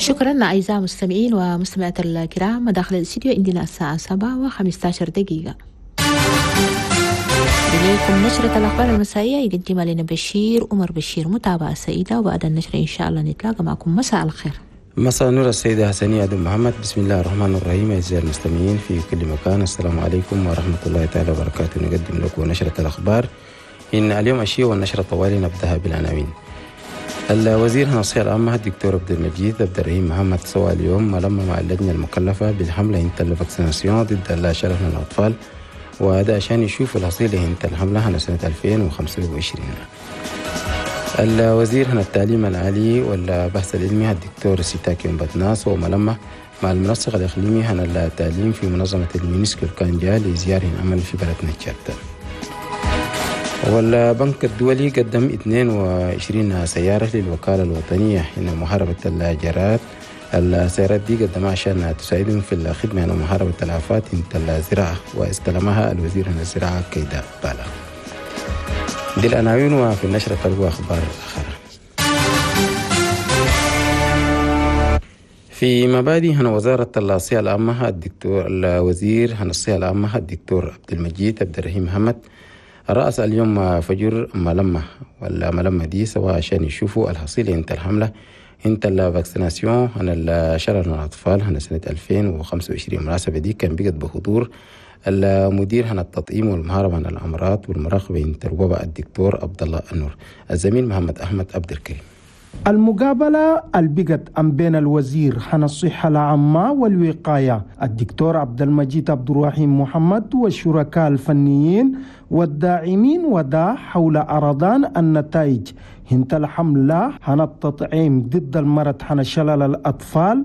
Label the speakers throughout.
Speaker 1: شكرا أعزائي المستمعين ومستمعات الكرام. داخل الاستديو عندنا الساعة 7:15 دقيقة. إليكم نشرة الأخبار المسائية يقدمها لنا عمر بشير. متابعة سعيدة، وبعد النشرة إن شاء الله نتلاقى معكم. مساء الخير.
Speaker 2: مساء النور السيدة حسنية عبد محمد. بسم الله الرحمن الرحيم. أعزائي المستمعين في كل مكان، السلام عليكم ورحمة الله تعالى وبركاته. نقدم لكم نشرة الأخبار إن اليوم أشياء، والنشرة طوالي نبدأها بالعناوين. الوزير النصيحة العامة الدكتور عبد المجيد عبد الرحيم محمد سوى اليوم ملمة مع اللجنة المكلفة بالحملة انت الفاكسيناسيون ضد شلل الأطفال، وهذا عشان يشوفوا الحصيلة انت الحملة سنة 2025. الوزير التعليم العالي والبحث العلمي الدكتور سيتاكي مبتناس وملمة مع المنسق الإقليمي عن التعليم في منظمة اليونسكو كان جاء لزيارة عمل في بلدنا تشاد. والبنك الدولي قدم 22 سيارة للوكالة الوطنية إن محاربة الجرائم. السيارات دي قدمها عشان تساعدهم في الخدمة على محاربة الآفات انت الزراعة، واستلمها الوزير عن الزراعة كيدا بالا. دي العناوين، وفي النشرة تلقوا أخبار أخرى. في مبادئ هنا وزارة الصحة العامة الوزير هنا الصحة العامة الدكتور عبد المجيد عبد الرحيم محمد رأس اليوم فجر ملمة، والملمة دي سواء عشان يشوفوا الحصيلة انت الحملة انت الفاكسيناسيون عن شلل الأطفال عن سنة 2025. المناسبة دي كان بقت بحضور المدير عن التطعيم والمحاربة عن الأمراض والمراقبة انت الوباء الدكتور عبد الله النور. الزميل محمد أحمد عبد الكريم.
Speaker 3: المقابلة البقت بين الوزير عن الصحة العامة والوقاية الدكتور عبد المجيد عبد الرحيم محمد والشركاء الفنيين والداعمين ودا حول أرضان النتائج هنت الحملة عن التطعيم ضد المرض عن شلل الأطفال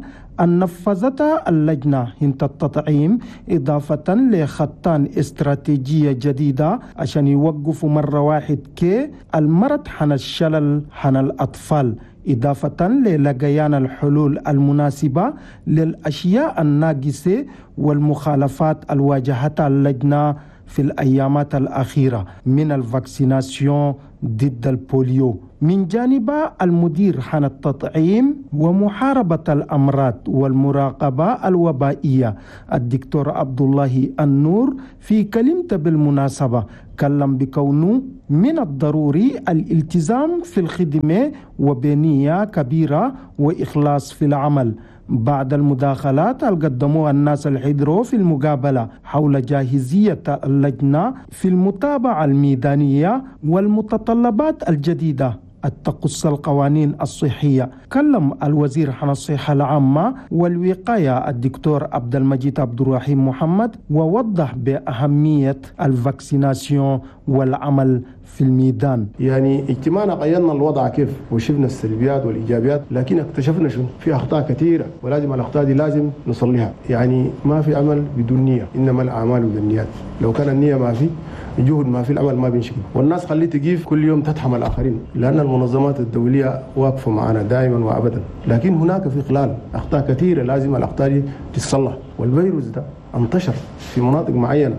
Speaker 3: نفذتها اللجنة هنت التطعيم، إضافة لخطان استراتيجية جديدة عشان يوقفوا مرة واحد المرض عن الشلل عن الأطفال، إضافة للقيان الحلول المناسبة للأشياء الناقصة والمخالفات الواجهتها اللجنة في الأيامات الأخيرة من الفاكسيناسيون ضد البوليو. من جانب المدير عن التطعيم ومحاربة الأمراض والمراقبة الوبائية الدكتور عبد الله النور في كلمته بالمناسبة كلم بكونه من الضروري الالتزام في الخدمة وبنية كبيرة وإخلاص في العمل بعد المداخلات قدموها الناس الحضروا في المقابلة حول جاهزية اللجنة في المتابعة الميدانية والمتطلبات الجديدة التقص القوانين الصحية. كلم الوزير عن الصحة العامة والوقاية الدكتور عبد المجيد عبد الرحيم محمد ووضح بأهمية الفاكسيناسيون والعمل في الميدان.
Speaker 4: يعني اجتماعنا قيمنا الوضع كيف وشفنا السلبيات والإيجابيات، لكن اكتشفنا شنو في أخطاء كثيرة، ولازم الأخطاء دي لازم نصلحها. يعني ما في عمل بدون نية، إنما الأعمال بالنيات. لو كان النية ما في جهد ما في العمل ما بينشكل. والناس خليه تجيف كل يوم تتحم الآخرين، لأن المنظمات الدولية واقفة معنا دائما وأبدا، لكن هناك في خلال أخطاء كثيرة لازم الأخطاء دي تتصلح. والفيروس ده انتشر في مناطق معينة،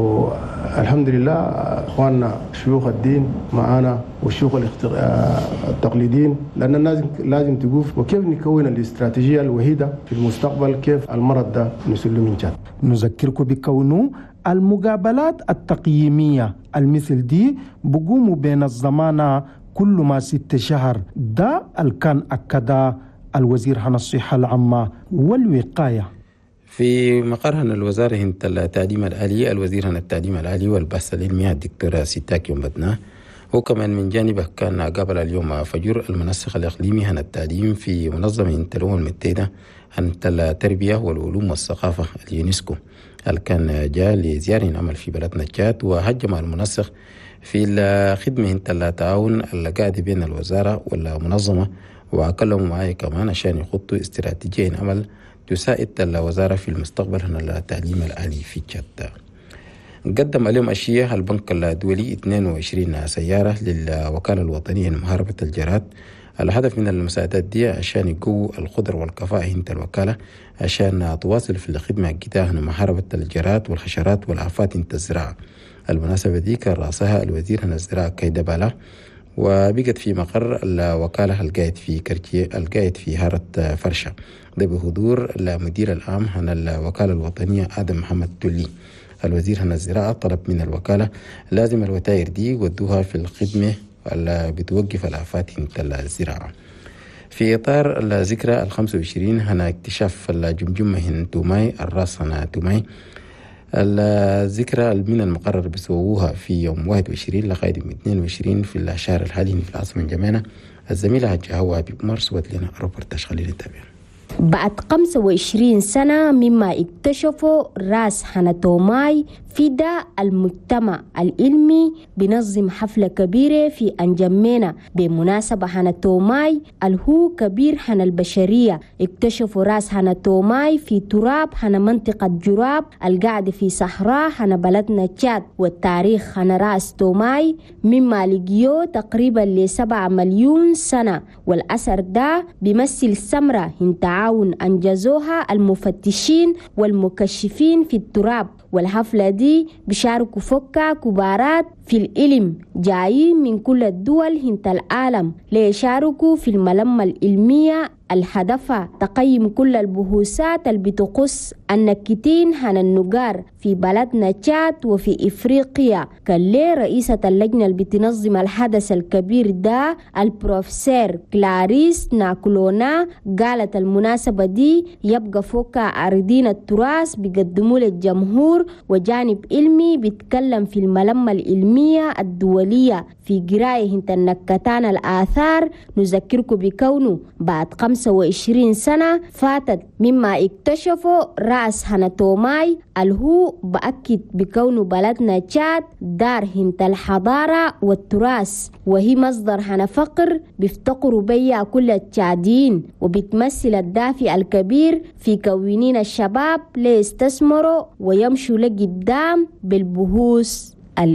Speaker 4: والحمد لله اخواننا شيوخ الدين معانا والشيوخ التقليديين، لان الناس لازم تقوف وكيف نكون الاستراتيجية الوحيدة في المستقبل كيف المرض ده نسله من جد.
Speaker 3: نذكركم بكونه المقابلات التقييمية المثل دي بقوموا بين الزمانة كل ما 6 شهر. ده الكان أكد الوزير عن الصحة العامة والوقاية.
Speaker 2: في مقرهن الوزارة هنت التعليم العالي الوزير عن التعليم العالي والبحث العلمي الدكتور سيتاكي مبتنا، وكمان من جانبه كان قبل اليوم فجر المنسق الإقليمي عن التعليم في منظمة هنت الأمم المتحدة عن التربية والعلوم والثقافة اليونسكو، اللي كان جاء لزيارة عمل في بلدنا تشاد، وهجم المنسق في الخدمة هنت التعاون اللي قاعد بين الوزارة والمنظمة، وكلموا معي كمان عشان يخطوا استراتيجية عمل تساعد الوزارة في المستقبل عن التعليم العالي في تشاد. قدم اليوم أشياء البنك الدولي 22 سيارة للوكالة الوطنية لمحاربة الجرائم. الهدف من المساعدات دي عشان يقووا القدرة والكفاءة هنت الوكالة عشان تواصل في الخدمة الجديدة عن محاربة الجرائم والحشرات والآفات هنت الزراعة. المناسبة دي كان رأسها الوزير عن الزراعة كيدا بالا، وبقت في مقر الوكالة القاعد في كركي القاعد في هارة فرشة، ده بحضور المدير العام عن الوكالة الوطنية آدم محمد تولي. الوزير عن الزراعة طلب من الوكالة لازم الوتائر دي ودوها في الخدمة اللي بتوقف الآفات الزراعة. في إطار الذكرى 25 هنا اكتشاف الجمجمة هنتوماي الراس هنا توماي، الذكرى من المقرر بيسووها في يوم 21 لغاية 22 في الشهر الحالي في العاصمة الجمينة. الزميلة هجة هوا بمر سوت لنا روبرتاج، خلينا نتابع.
Speaker 5: بعد 25 سنة مما اكتشفوا راس هاناتوماي، فدا المجتمع العلمي بنظم حفلة كبيرة في أنجمينا بمناسبة هاناتوماي الهو كبير حن البشرية. اكتشفوا راس هاناتوماي في تراب حن منطقة جراب القاعدة في صحراء حن بلدنا تشاد. والتاريخ حن راس توماي مما لقيوه تقريبا ل7 مليون سنة، والأثر ده بيمثل ثمرة من تعاون أنجزوها المفتشين والمكشفين في التراب. والحفلة دي بيشاركوا فكا كبارات في العلم جايين من كل الدول هنت العالم ليشاركوا في الملمة العلمية الهدف تقيم كل البحوثات اللي بتقص النكتين عن النجار في بلدنا تشاد وفي إفريقيا. كان ليه رئيسة اللجنة اللي بتنظم الحدث الكبير ده البروفيسور كلاريس ناكلونا قالت المناسبة دي يبقى فوق عارضين التراث بيقدموا للجمهور وجانب علمي بيتكلم في الملمة العلمية الدولية في قراية هنت النكتان الآثار. نذكركم بكونه بعد 25 سنة فاتت مما اكتشفوا رأس هاناتوماي الهو بأكد بكونه بلدنا تشاد دار هنت الحضارة والتراث، وهي مصدر هنا فقر بيفتقروا بيها كل التشاديين، وبتمثل الدافع الكبير في كونين الشباب ليستثمروا ويمشوا لقدام بالبحوث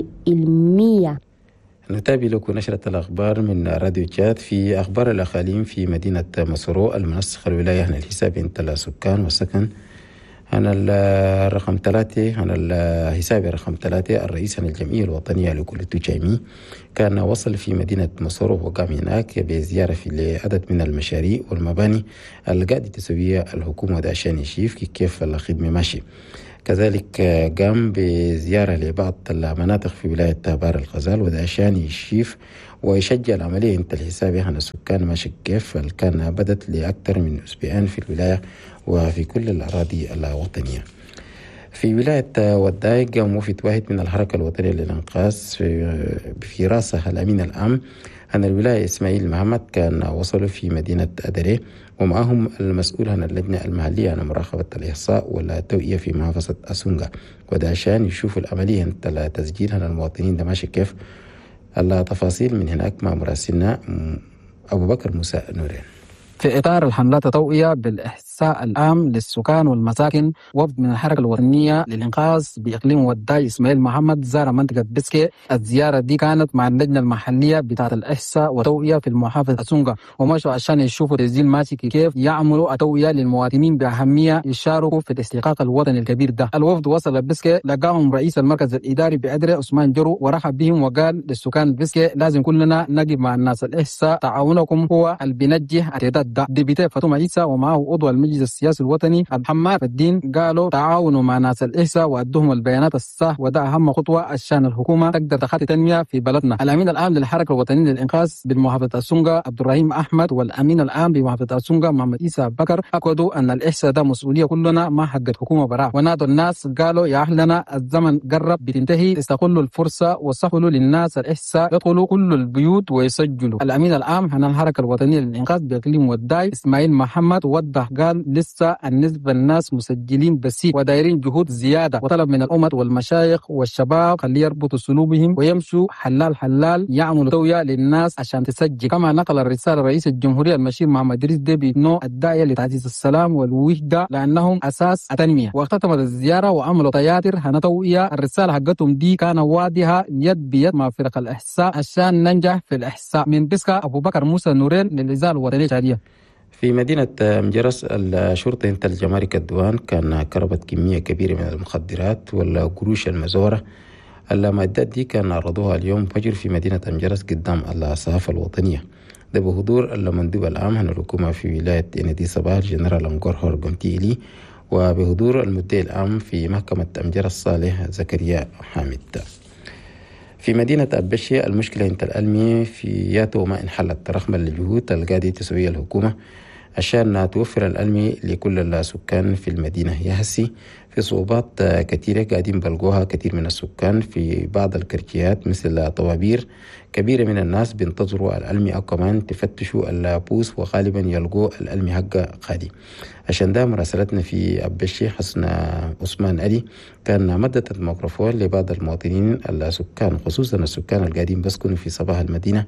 Speaker 5: العلمية.
Speaker 2: نتابع لكم نشرة الأخبار من راديو تشاد. في أخبار الأقاليم في مدينة مسورو المنسقة الولاية عن الحساب انت السكان والسكن عن الرقم 3 عن الحساب رقم 3 الرئيس عن الجمعية الوطنية لكل التجامي كان وصل في مدينة مسورو وقام هناك بزيارة لعدد من المشاريع والمباني اللي قاعدة تسويها الحكومة ده عشان يشوف كيف الخدمة ماشي. كذلك قام بزيارة لبعض المناطق في ولاية بار الغزال وده عشان يشوف ويشجع العملية انت الحساب عن السكان ماشي كيف كان بدت لأكثر من أسبوعين في الولاية وفي كل الأراضي الوطنية. في ولاية وداي قام وفد واحد من الحركة الوطنية للإنقاذ في رأسها الأمين العام عن الولاية إسماعيل محمد كان وصلوا في مدينة أدري ومعهم المسؤول عن اللجنة المحلية عن مراقبة الإحصاء والتوعية في محافظة أسونغا وده عشان يشوفوا العملية التسجيل عن المواطنين ده ماشي كيف. التفاصيل من هناك مع مراسلنا أبو بكر موسى نورين.
Speaker 6: في إطار الحملات التوعية بالإحصاء العام للسكان والمساكن، وفد من الحركة الوطنية للإنقاذ بإقليم وداي إسماعيل محمد زار منطقة بسكي. الزيارة دي كانت مع اللجنة المحلية بتاعة الإحصاء والتوعية في المحافظة أسونغا، ومشوا عشان يشوفوا تسجيل ماشي كيف يعملوا التوعية للمواطنين بأهمية يشاركوا في الاستحقاق الوطني الكبير ده. الوفد وصل بسكي لقاهم رئيس المركز الإداري بأدري عثمان جرو ورحب بهم وقال للسكان بسكي لازم كلنا نقف مع الناس. الإحصاء تعاونكم هو اللي بينجح التعداد ده. ديبيتي فاطمة عيسى ومعه عضو المجلس السياسي الوطني محمد الدين قالوا تعاونوا مع ناس الإحصاء وأدوهم البيانات الصح، وده أهم خطوة عشان الحكومة تقدر تخطي تنمية في بلدنا. الأمين العام للحركة الوطنية للإنقاذ بالمحافظة أسونغا عبد الرحيم أحمد والأمين العام بمحافظة أسونغا محمد عيسى بكر أكدوا أن الإحصاء ده مسؤولية كلنا ما حقت حكومة براه، ونادوا الناس قالوا يا أهلنا الزمن قرب بتنتهي، استغلوا الفرصة وسهلوا للناس الإحصاء يدخلوا كل البيوت ويسجلوا. الأمين العام عن الحركة الوطنية للإنقاذ بإقليم وداي إسماعيل محمد وضح قال لسه النسبة الناس مسجلين بسيط ودايرين جهود زيادة، وطلب من الأمة والمشايخ والشباب خلي يربطوا سلوبهم ويمشوا حلال يعملوا توعية للناس عشان تسجل. كما نقل الرسالة رئيس الجمهورية المشير محمد إدريس ديبي إنه الداعية لتعزيز السلام والوحدة لأنهم أساس التنمية. واختتمت الزيارة وعملوا تياتر هنا توعية. الرسالة حقتهم دي كان واضحة يد بيد مع فرق الإحصاء عشان ننجح في الإحصاء. من بسكا أبو بكر موسى نورين للإذاعة الوطنية الشعبية.
Speaker 2: في مدينة مجرس الشرطة انت الجمارك الدوان كان كربت كمية كبيرة من المخدرات والقروش المزورة المعدات دي كان عرضوها اليوم فجر في مدينة أمجرس قدام الصحافة الوطنية، ده بحضور المندوب العام عن الحكومة في ولاية إندي صباح الجنرال أنغور هورغونتيلي، وبحضور المدعي العام في محكمة أمجرس صالح زكريا حامد. في مدينة أبشي المشكلة انت الألمي في ياتو ما انحلت رغم الجهود القاعدة تسويها الحكومة عشان توفر الألمي لكل السكان في المدينة. يهسي في صعوبات كثيرة قاعدين بلقوها كثير من السكان في بعض الكركيات، مثل طوابير كبيرة من الناس بينتظروا الألمي أو كمان تفتشوا البوس وغالبا يلقوا الألمي حقه خالي. عشان ده مراسلتنا في أبشي حسن عثمان علي كان مدت الميكروفون لبعض المواطنين السكان، خصوصا السكان القاعدين بسكنوا في صباح المدينة،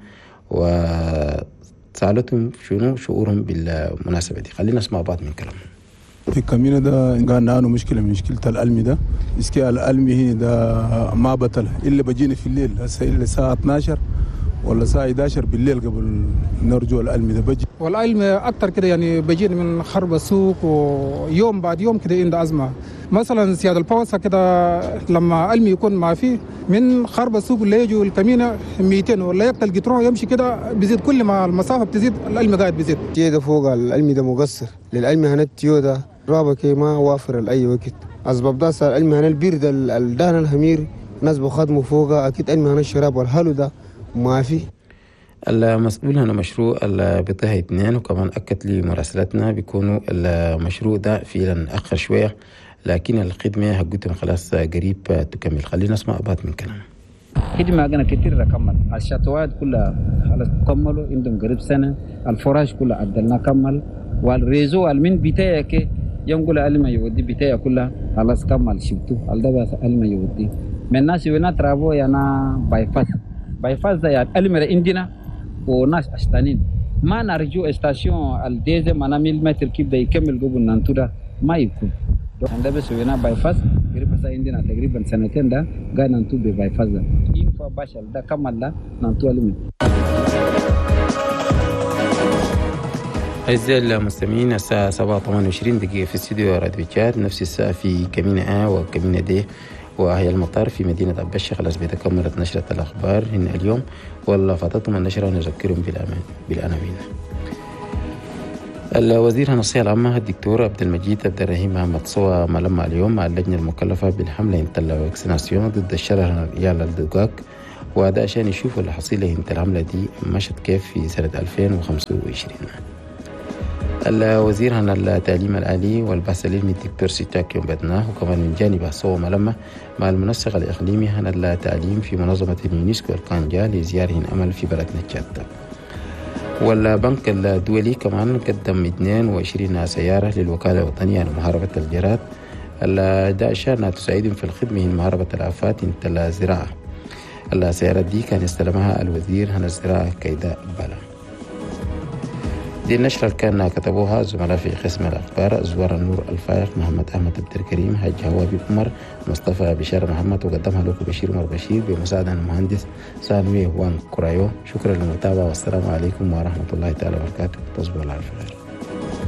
Speaker 2: وسألتهم شنو شعورهم بالمناسبة دي. خلينا نسمع بعض من كلامهم.
Speaker 7: في كمينة ده قالنا أنا مشكلة من مشكلة الألمي ده، إسكي الألمي هي ده ما بطل إلا بجيني في الليل، هسه إلا الساعة 12 ولا الساعة 11 بالليل قبل نرجو الألمي ده بجي.
Speaker 8: والألمي أكتر كده يعني بجيني من خرب السوق، ويوم بعد يوم كده عند أزمة. مثلا سيادة البوسة كده لما ألمي يكون ما فيه من خرب السوق اللي يجوا الكمينة 200 ولا يقتل قطرون يمشي كده بيزيد، كل ما المسافة بتزيد الألمي قاعد بيزيد.
Speaker 9: ده فوق الألمي ده مقصر للألمي هنتيو ده رابكي ما وافر لأي وقت. أسباب ده صار الألمي هنا البيرد الدهن الهمير ناس بخدموا فوقها، أكيد ألمي هنا الشراب والحلو ده ما في.
Speaker 2: المسؤول عن مشروع البطاقة 2 وكمان أكد لي مراسلتنا بيكونوا المشروع ده فعلا أخر شوية، لكن الخدمة حقتهم خلاص قريب تكمل. خلينا نسمع بعض من كلامهم.
Speaker 6: خدمة عندنا كتير كمل، الشاتوات كلها خلاص كملوا عندهم قريب سنة، الفراش كلها عدلنا كمل، والريزو المن بتاعي كي يوم كل ألمي يودي بتاعي كلها خلاص كمل شبتو الدبا ألمي يودي من الناس وينا ترابو يانا بايفاس ده يعني ألمي عندنا وناس أشتانين ما نرجو استاسيون الديزة ما نميل متر كيف ده يكمل قبل ننتورا ما يكون عندنا بس وينا بايفاس قريب بس عندنا تقريبا سنتين ده قاعد ننتو ببايفاس ده ينفع باشل ده كمل ده ننتو ألمي.
Speaker 2: أعزائي المستمعين، الساعة 7:28 في استديو راديو تشاد، نفس الساعة في كمينة A وكمينة D وهي المطار في مدينة أبشي. خلاص بتكملت نشرة الأخبار هنا اليوم، والله فاتتهم النشرة نذكرهم بالعناوين. الوزير النصيحة العامة الدكتور عبد المجيد عبد الرحيم محمد صوى ملمع اليوم مع اللجنة المكلفة بالحملة انتلا واكسيناسيون ضد الشرر ريال الدقاق، وده عشان يشوفوا الحصيلة انت الحملة دي مشت كيف في سنة 2025. الوزير عن التعليم العالي والبحث العلمي الدكتور سيتاك يومبدنا، وكمان من جانبه صوى ملمة مع المنسق الإقليمي عن التعليم في منظمة اليونسكو القانجا لزيارهم أمل في بلدنا تشاد. والبنك الدولي كمان قدم 22 سيارة للوكالة الوطنية لمحاربة الجراد عشان تساعدهم في الخدمة من محاربة الآفات انت الزراعة. السيارات دي كان استلمها الوزير عن الزراعة كيدا بالا. دي النشرة اللي كان كتبوها زملاء في قسم الأخبار زوار النور الفائق، محمد أحمد عبد الكريم، حاج هوابي عمر، مصطفى بشار محمد، وقدمها لكم بشير عمر بشير بمساعدة المهندس سانوي وان كورايو. شكرا للمتابعة والسلام عليكم ورحمة الله تعالى وبركاته. تصبحوا على خير.